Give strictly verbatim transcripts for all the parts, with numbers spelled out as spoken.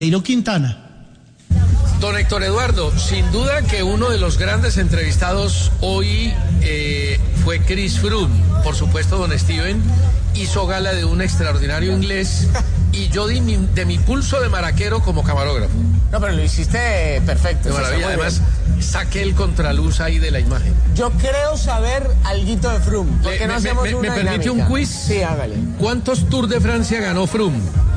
Nairo Quintana. Don Héctor Eduardo, sin duda que uno de los grandes entrevistados hoy eh, fue Chris Froome. Por supuesto, don Steven hizo gala de un extraordinario inglés y yo di mi, de mi pulso de maraquero como camarógrafo. No, pero lo hiciste perfecto. De maravilla, además saqué el contraluz ahí de la imagen. Yo creo saber alguito de Froome. ¿Por qué no me, hacemos me, una ¿Me permite dinámica? un quiz? Sí, hágale. ¿Cuántos Tours de Francia ganó Froome?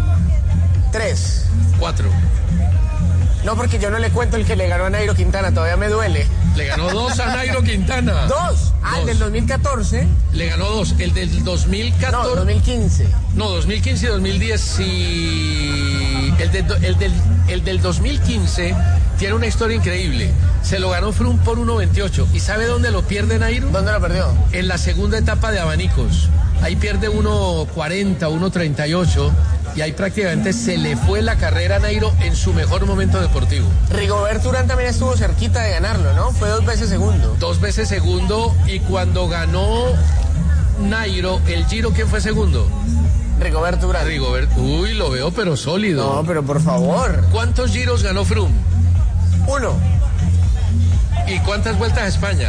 Tres. Cuatro. No, porque yo no le cuento el que le ganó a Nairo Quintana, todavía me duele. Le ganó dos a Nairo Quintana. ¿Dos? Ah, dos. El del dos mil catorce. Le ganó dos. El del dos mil catorce. No, dos mil quince. No, dos mil quince y dos mil diez y... El, de, el, del, el del dos mil quince tiene una historia increíble. Se lo ganó Froome por uno veintiocho. ¿Y sabe dónde lo pierde Nairo? ¿Dónde lo perdió? En la segunda etapa de Abanicos. Ahí pierde uno cuarenta, uno treinta y ocho. Y ahí prácticamente se le fue la carrera a Nairo en su mejor momento deportivo. Rigoberto Urán también estuvo cerquita de ganarlo, ¿no? Fue dos veces segundo. Dos veces segundo, y cuando ganó Nairo el Giro, ¿quién fue segundo? Rigoberto Urán. Rigoberto, uy, lo veo pero sólido. No, pero por favor. ¿Cuántos Giros ganó Froome? Uno. ¿Y cuántas vueltas a España?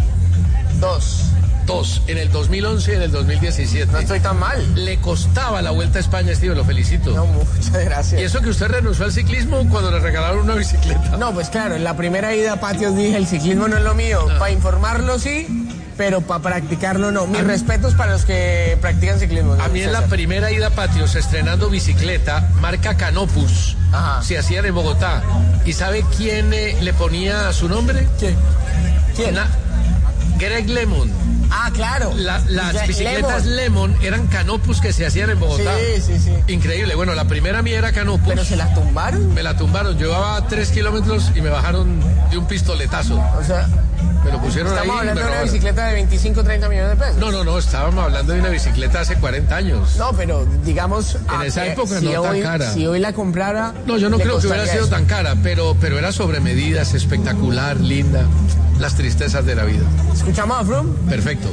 Dos. Dos, en el dos mil once y en el dos mil diecisiete. No estoy tan mal. Le costaba la vuelta a España, Steven, lo felicito. No, muchas gracias. ¿Y eso que usted renunció al ciclismo cuando le regalaron una bicicleta? No, pues claro, en la primera ida a patios dije, el ciclismo no es lo mío. No. Para informarlo sí, pero para practicarlo no. Mis respetos para los que practican ciclismo. A mí en la primera ida a patios, estrenando bicicleta, marca Canopus, Ajá. se hacían en Bogotá. ¿Y sabe quién eh, le ponía su nombre? ¿Quién? ¿Quién? Na- Greg LeMond. Ah, claro. La, las Ya, bicicletas Lemon. Lemon eran Canopus que se hacían en Bogotá. Sí, sí, sí. Increíble. Bueno, la primera mía era Canopus. ¿Pero se las tumbaron? Me la tumbaron. Yo llevaba tres kilómetros y me bajaron de un pistoletazo. O sea, Me lo pusieron ahí. estamos y me hablando de una robaron. bicicleta de veinticinco, treinta millones de pesos. No, no, no. Estábamos hablando de una bicicleta hace cuarenta años. No, pero digamos... En esa eh, época si no tan hoy, cara. Si hoy la comprara... No, yo no le creo que hubiera costaría sido eso. tan cara, pero, pero era sobre medidas, espectacular, linda. Las tristezas de la vida. ¿Escuchamos a Froome? Perfecto.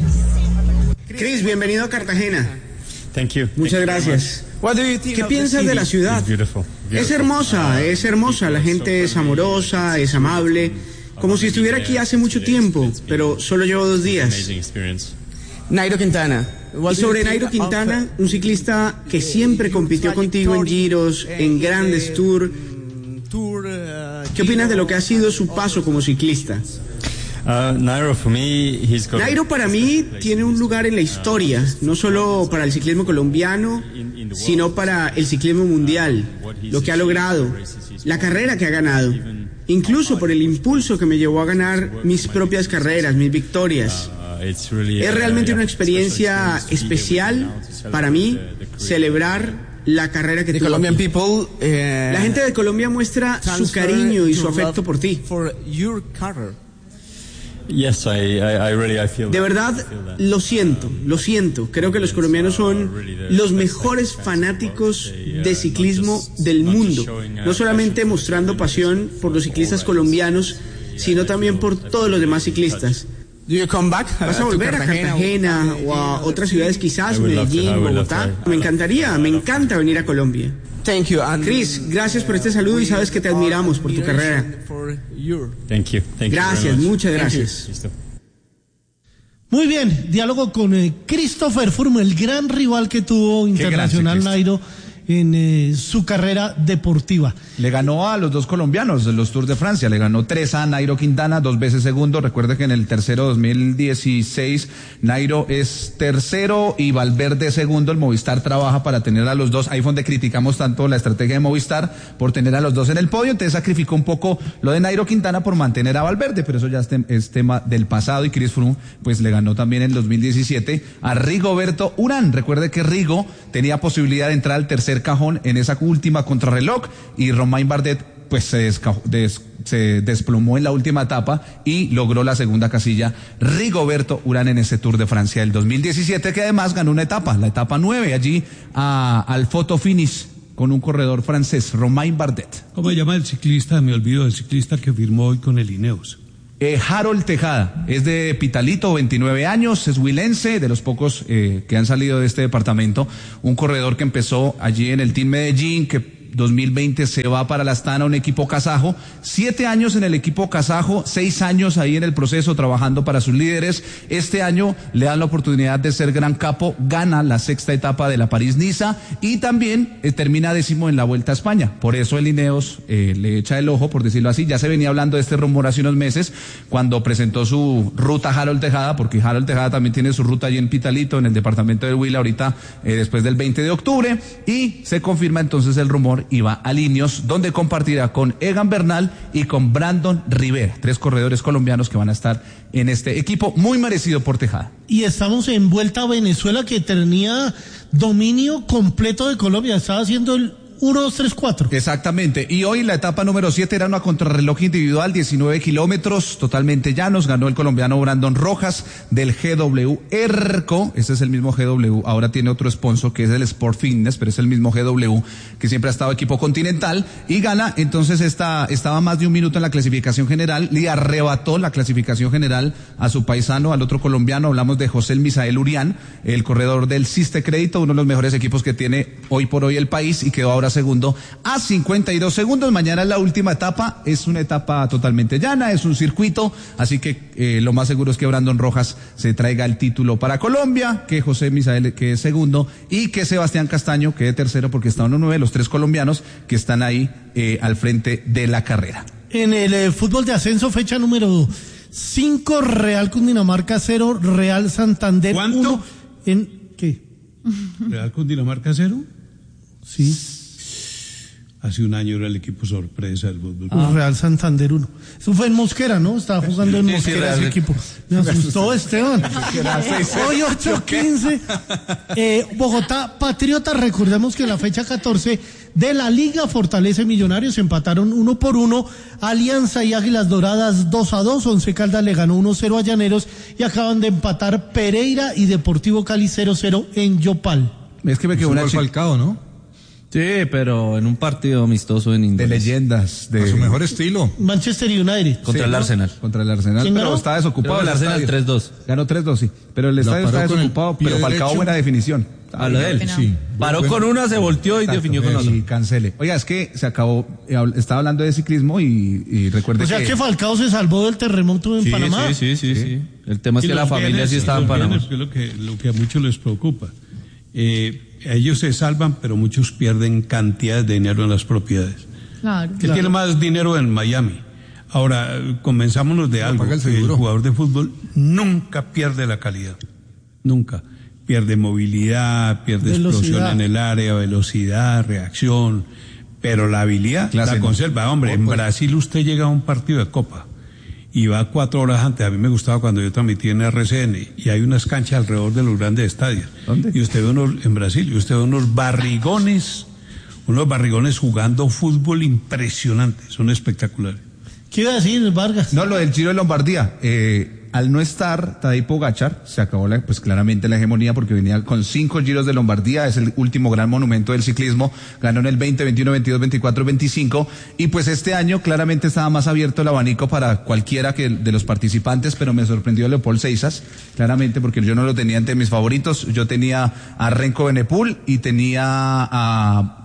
Chris, bienvenido a Cartagena. Thank you. Muchas gracias. ¿Qué piensas de la ciudad? It's beautiful. Es hermosa, es hermosa. La gente es amorosa, es amable. Como si estuviera aquí hace mucho tiempo, pero solo llevo dos días. Amazing experience. Nairo Quintana. Y sobre Nairo Quintana, un ciclista que siempre compitió contigo en giros, en grandes tours. ¿Qué opinas de lo que ha sido su paso como ciclista? Uh, Nairo, for me, he's got Nairo para mí tiene un lugar en la historia, no solo para el ciclismo colombiano, sino para el ciclismo mundial, lo que ha logrado, la carrera que ha ganado, incluso por el impulso que me llevó a ganar mis propias carreras, mis victorias. Uh, it's really, Es uh, realmente yeah, una experiencia special experience especial para mí celebrar la carrera que The tuvo. Colombian people, eh, La gente de Colombia muestra su transfer cariño y to su love afecto por ti. for your career. Yes, I, I, I really, I feel De that. verdad, I feel that. lo siento, lo siento. Creo que los colombianos son los mejores fanáticos de ciclismo del mundo. No solamente mostrando pasión por los ciclistas colombianos, sino también por todos los demás ciclistas. Do you come back? ¿Vas a to volver a Cartagena o a otras ciudades quizás, I would love to, I Medellín, would love Bogotá? to. Me encantaría, me encanta venir a Colombia. Thank you. And Chris, gracias por este saludo y sabes que te admiramos por tu carrera. For your... Thank you. Thank you Gracias, very much. muchas gracias. Listo. Muy bien, diálogo con eh, Christopher Froome, el gran rival que tuvo Internacional ciclista. Nairo en eh, su carrera deportiva. Le ganó a los dos colombianos en los Tours de Francia, le ganó tres a Nairo Quintana, dos veces segundo. Recuerde que en el tercero dos mil dieciséis Nairo es tercero y Valverde segundo. El Movistar trabaja para tener a los dos. Ahí fue donde criticamos tanto la estrategia de Movistar por tener a los dos en el podio. Entonces sacrificó un poco lo de Nairo Quintana por mantener a Valverde, pero eso ya es, tem- es tema del pasado. Y Chris Froome pues le ganó también en dos mil diecisiete a Rigoberto Urán. Recuerde que Rigo tenía posibilidad de entrar al tercer cajón en esa última contrarreloj y Romain Bardet pues se, desca- des- se desplomó en la última etapa y logró la segunda casilla Rigoberto Urán en ese Tour de Francia del dos mil diecisiete, que además ganó una etapa, la etapa nueve, allí a, al photo finish con un corredor francés, Romain Bardet. ¿Cómo se llama el ciclista? Me olvido del ciclista que firmó hoy con el Ineos. Eh, Harold Tejada, es de Pitalito, veintinueve años, es huilense, de los pocos eh, que han salido de este departamento, un corredor que empezó allí en el Team Medellín, que dos mil veinte se va para la Astana, un equipo kazajo. Siete años en el equipo kazajo, seis años ahí en el proceso trabajando para sus líderes. Este año le dan la oportunidad de ser gran capo, gana la sexta etapa de la París-Niza y también eh, termina décimo en la Vuelta a España. Por eso el Ineos eh, le echa el ojo, por decirlo así. Ya se venía hablando de este rumor hace unos meses cuando presentó su ruta Harold Tejada, porque Harold Tejada también tiene su ruta allí en Pitalito, en el departamento del Huila, ahorita eh, después del veinte de octubre, y se confirma entonces el rumor y va a Ineos, donde compartirá con Egan Bernal y con Brandon Rivera, tres corredores colombianos que van a estar en este equipo muy merecido por Tejada. Y estamos en Vuelta a Venezuela, que tenía dominio completo de Colombia, estaba haciendo el uno, dos, tres, cuatro. Exactamente. Y hoy la etapa número siete era una contrarreloj individual, diecinueve kilómetros, totalmente llanos. Ganó el colombiano Brandon Rojas del G W Erco. Ese es el mismo G W. Ahora tiene otro sponsor que es el Sport Fitness, pero es el mismo G W que siempre ha estado equipo continental. Y gana, entonces esta, estaba más de un minuto en la clasificación general. Le arrebató la clasificación general a su paisano, al otro colombiano. Hablamos de José Misael Urián, el corredor del Siste Crédito, uno de los mejores equipos que tiene hoy por hoy el país, y quedó ahora segundo a cincuenta y dos segundos. Mañana es la última etapa, es una etapa totalmente llana, es un circuito, así que eh, lo más seguro es que Brandon Rojas se traiga el título para Colombia, que José Misael quede segundo y que Sebastián Castaño quede tercero, porque está uno nueve, los tres colombianos que están ahí eh, al frente de la carrera. En el eh, fútbol de ascenso, fecha número cinco, Real Cundinamarca cero, Real Santander ¿Cuánto? uno. ¿En qué? ¿Real Cundinamarca cero? Sí. Hace un año era el equipo sorpresa del fútbol. Ah. Real Santander uno. Eso fue en Mosquera, ¿no? Estaba jugando en Sí, sí, Mosquera ese Real. equipo. Me asustó Esteban. Hoy ocho quince. Eh, Bogotá Patriotas, recordemos que la fecha catorce de la Liga Fortaleza Millonarios empataron uno por uno. Alianza y Águilas Doradas dos a dos. Once Caldas le ganó uno cero a Llaneros y acaban de empatar Pereira y Deportivo Cali cero cero en Yopal. Es que me quedó una chica Falcao, ¿no? Sí, pero en un partido amistoso en de Indonesia. leyendas, de A su mejor estilo. Manchester United. Contra Sí, el ¿no? Arsenal. Contra el Arsenal, ¿Quién pero ganó? está desocupado. Creo que el Arsenal estadio. tres dos. Ganó tres dos, sí, pero el La estadio paró está con el desocupado, pie pero Falcao derecho. buena definición. Habla de él. Sí. Paró Bueno. con una, se volteó y Exacto, definió con otra. y cancele. Oiga, es que se acabó, eh, habl- estaba hablando de ciclismo y, y recuerde O sea que... que Falcao se salvó del terremoto en Sí, Panamá. sí, sí, sí, sí. El tema es Y que la los familia bienes, sí estaba en los Panamá. bienes, que es lo que, lo que a muchos les preocupa. Eh, ellos se salvan, pero muchos pierden cantidades de dinero en las propiedades. Claro. Él tiene más dinero en Miami. Ahora, eh, comenzámonos de algo. paga el que el seguro. jugador de fútbol nunca pierde la calidad. Nunca. Pierde movilidad, pierde Velocidad. explosión en el área, velocidad, reacción. Pero la habilidad Clase, la ¿no? conserva. Hombre, en Brasil usted llega a un partido de Copa y va cuatro horas antes. A mí me gustaba cuando yo transmití en R C N y hay unas canchas alrededor de los grandes estadios. ¿Dónde? Y usted ve unos, en Brasil, y usted ve unos barrigones, unos barrigones jugando fútbol impresionantes, son espectaculares. ¿Qué iba a decir Vargas? No, lo del Giro de Lombardía. Eh, al no estar Tadej Pogačar, se acabó la, pues claramente la hegemonía, porque venía con cinco Giros de Lombardía, es el último gran monumento del ciclismo, ganó en el veinte, veintiuno, veintidós, veinticuatro, veinticinco, y pues este año claramente estaba más abierto el abanico para cualquiera que de los participantes, pero me sorprendió Leopold Seisas, claramente, porque yo no lo tenía entre mis favoritos. Yo tenía a Renko Benepul y tenía a...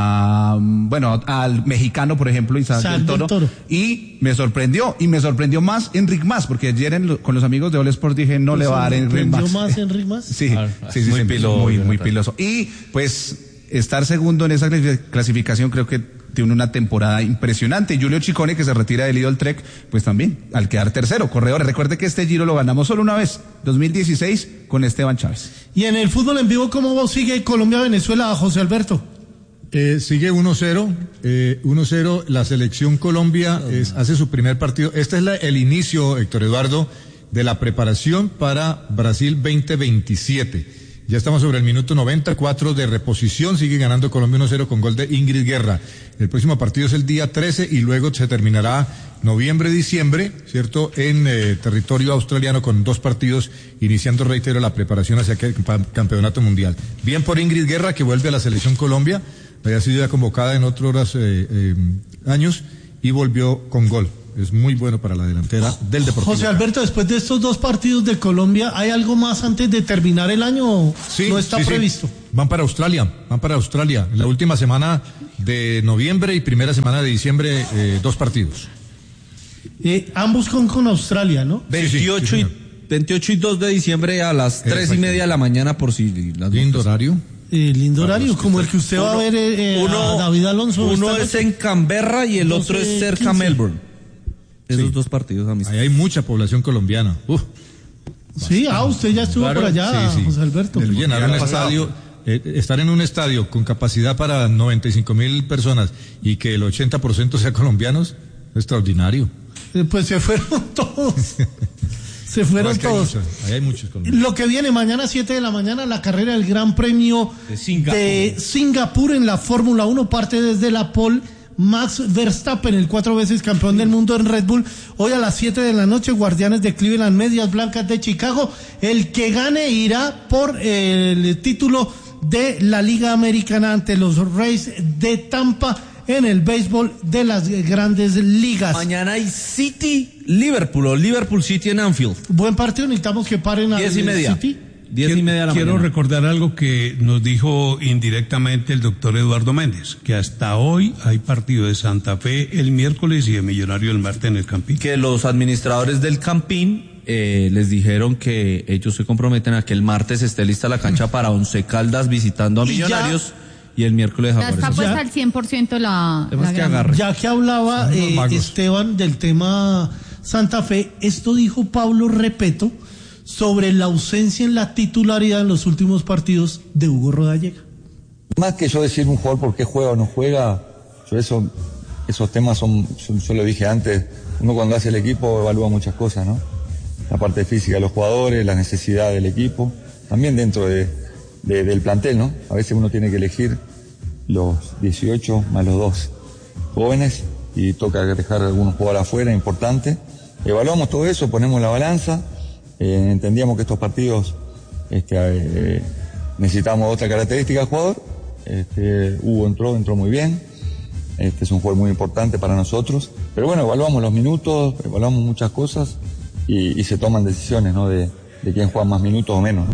a, bueno, al mexicano, por ejemplo, Isaac Isaac del del Toro, Toro. y me sorprendió, y me sorprendió más Enric Mas, porque ayer en lo- con los amigos de All Sport dije, no le va a dar Enric ¿Prendió Mas. más Enric Mas? Sí, Ah, sí, sí, muy sí, piloso, muy, muy Jonathan. piloso. Y pues estar segundo en esa clasi- clasificación creo que tiene una temporada impresionante. Julio Ciccone, que se retira del Lidl Trek, pues también, al quedar tercero, corredores. Recuerde que este Giro lo ganamos solo una vez, dos mil dieciséis, con Esteban Chávez. Y en el fútbol en vivo, ¿cómo sigue Colombia-Venezuela, José Alberto? Eh, sigue uno cero, eh, uno cero, la selección Colombia es- hace su primer partido. Este es la- el inicio, Héctor Eduardo, de la preparación para Brasil veinte veintisiete. Ya estamos sobre el minuto noventa y cuatro de reposición, sigue ganando Colombia uno cero con gol de Ingrid Guerra. El próximo partido es el día trece y luego se terminará noviembre-diciembre, ¿cierto?, en eh, territorio australiano con dos partidos, iniciando, reitero, la preparación hacia aquel campa- campeonato mundial. Bien por Ingrid Guerra, que vuelve a la selección Colombia, había sido ya convocada en otros eh, eh, años y volvió con gol. Es muy bueno para la delantera del Deportivo. José Alberto, después de estos dos partidos de Colombia, ¿hay algo más antes de terminar el año? Sí, ¿No está sí, sí. previsto? Van para Australia, van para Australia. La última semana de noviembre y primera semana de diciembre, eh, dos partidos. Eh, ambos con, con Australia, ¿no? veintiocho, y, veintiocho y dos de diciembre a las tres y media de la mañana por si las Lindo notas. horario. Eh, lindo horario, como el que usted va a ver eh, uno, a David Alonso. Uno es en Canberra y el otro es cerca a Melbourne. Esos Sí. dos partidos a mis. Ahí hay mucha población colombiana. Uf. Sí, ah, usted ya estuvo Claro, por allá, sí, sí. José Alberto. El llenar un estadio, eh, estar en un estadio con capacidad para noventa y cinco mil personas y que el ochenta por ciento sea colombianos, extraordinario. Eh, pues se fueron todos. Se fueron No, es que hay todos. muchos, ahí hay muchos colombianos. Lo que viene mañana siete de la mañana, la carrera del Gran Premio De Singapur. de Singapur en la Fórmula uno, parte desde la pole. Max Verstappen, el cuatro veces campeón del mundo en Red Bull. Hoy a las siete de la noche, Guardianes de Cleveland, Medias Blancas de Chicago. El que gane irá por el título de la Liga Americana ante los Rays de Tampa en el béisbol de las grandes ligas. Mañana hay City Liverpool o Liverpool City en Anfield. Buen partido, necesitamos que paren a Diez y media. City. Diez y media de la Quiero mañana. recordar algo que nos dijo indirectamente el doctor Eduardo Méndez, que hasta hoy hay partido de Santa Fe el miércoles y de Millonario el martes en el Campín. Que los administradores del Campín eh, les dijeron que ellos se comprometen a que el martes esté lista la cancha para Once Caldas visitando a Y ya- Millonarios y el miércoles Ya Jaguares. está puesta Ya. al cien por ciento la, Además la que grama. agarre. Ya que hablaba Son unos eh, magos. Esteban del tema Santa Fe, esto dijo Pablo Repeto sobre la ausencia en la titularidad en los últimos partidos de Hugo Rodallega. Más que yo decir un jugador por qué juega o no juega, yo eso, esos temas son, yo, yo lo dije antes, uno cuando hace el equipo evalúa muchas cosas, ¿no? La parte física de los jugadores, la necesidad del equipo, también dentro de, de- del plantel, ¿no? A veces uno tiene que elegir los dieciocho más los dos jóvenes y toca dejar algunos jugadores afuera, importante. Evaluamos todo eso, ponemos la balanza, eh, entendíamos que estos partidos este, eh, necesitamos otra característica del jugador. Este, Hugo entró, entró muy bien. Este es un jugador muy importante para nosotros. Pero bueno, evaluamos los minutos, evaluamos muchas cosas y, y se toman decisiones, ¿no? De, de quién juega más minutos o menos,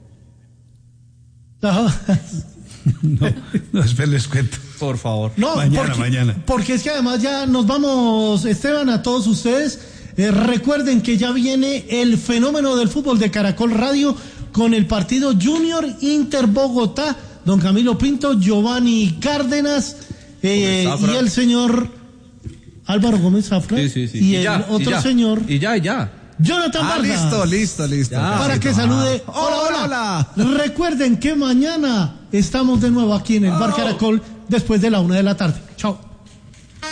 ¿no? Ajá. No, no, espera, les cuento. Por favor. No, Mañana, porque, mañana. porque es que además ya nos vamos, Esteban, a todos ustedes. Eh, recuerden que ya viene el fenómeno del fútbol de Caracol Radio con el partido Junior Inter Bogotá. Don Camilo Pinto, Giovanni Cárdenas eh, Gómez Zafra. y el señor Álvaro Gómez Zafra. Sí, sí, sí. Y, Y el ya, y otro ya. señor, Y ya, y ya. Jonathan Ah, Vargas. listo, listo, listo. Ya. Para que salude. Hola, hola. Recuerden que mañana estamos de nuevo aquí en el Bar Caracol después de la una de la tarde. Chao.